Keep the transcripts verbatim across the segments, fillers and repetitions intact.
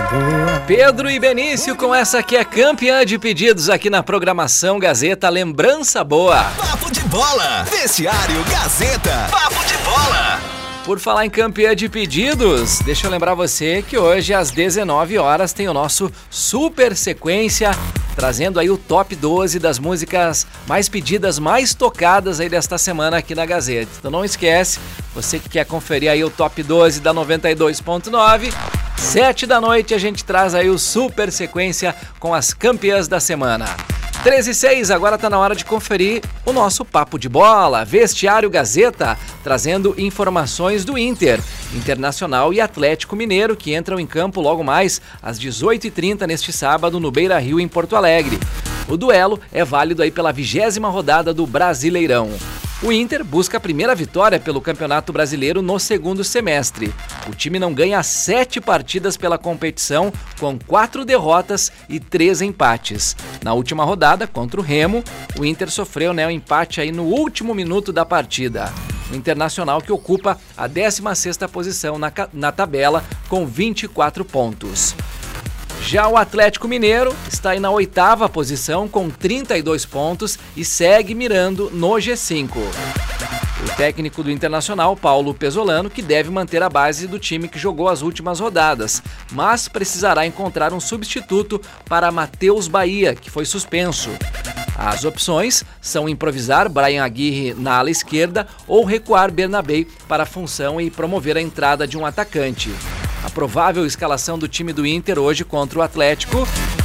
boa. Pedro e Benício com essa que é campeã de pedidos aqui na programação Gazeta Lembrança Boa. Papo de bola, vestiário Gazeta, Papo de bola. Por falar em campeã de pedidos, deixa eu lembrar você que hoje às dezenove horas tem o nosso Super Sequência, trazendo aí o top doze das músicas mais pedidas, mais tocadas aí desta semana aqui na Gazeta. Então não esquece, você que quer conferir aí o top doze da noventa e dois ponto nove, sete da noite a gente traz aí o Super Sequência com as campeãs da semana. treze e seis, agora tá na hora de conferir o nosso Papo de Bola, Vestiário Gazeta, trazendo informações do Inter, Internacional e Atlético Mineiro, que entram em campo logo mais às dezoito e trinta neste sábado no Beira-Rio, em Porto Alegre. O duelo é válido aí pela vigésima rodada do Brasileirão. O Inter busca a primeira vitória pelo Campeonato Brasileiro no segundo semestre. O time não ganha sete partidas pela competição, com quatro derrotas e três empates. Na última rodada, contra o Remo, o Inter sofreu, né, um empate aí no último minuto da partida. O Internacional, que ocupa a décima sexta posição na, na tabela, com vinte e quatro pontos. Já o Atlético Mineiro está aí na oitava posição com trinta e dois pontos e segue mirando no G cinco. O técnico do Internacional, Paulo Pezzolano, que deve manter a base do time que jogou as últimas rodadas, mas precisará encontrar um substituto para Matheus Bahia, que foi suspenso. As opções são improvisar Bryan Aguirre na ala esquerda ou recuar Bernabé para a função e promover a entrada de um atacante. A provável escalação do time do Inter hoje contra o Atlético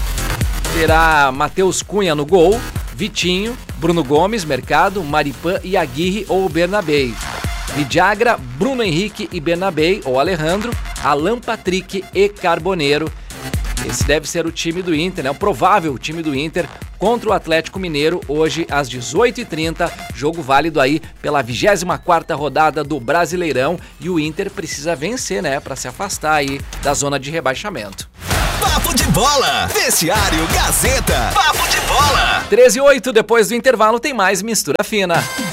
terá Matheus Cunha no gol, Vitinho, Bruno Gomes, Mercado, Maripan e Aguirre ou Bernabé. Vidagra, Bruno Henrique e Bernabé ou Alejandro, Alan Patrick e Carboneiro. Esse deve ser o time do Inter, né? O provável time do Inter contra o Atlético Mineiro hoje às dezoito e trinta, jogo válido aí pela vigésima quarta rodada do Brasileirão, e o Inter precisa vencer, né, para se afastar aí da zona de rebaixamento. Papo de bola, vestiário Gazeta, Papo de bola. treze e oito, depois do intervalo tem mais Mistura Fina.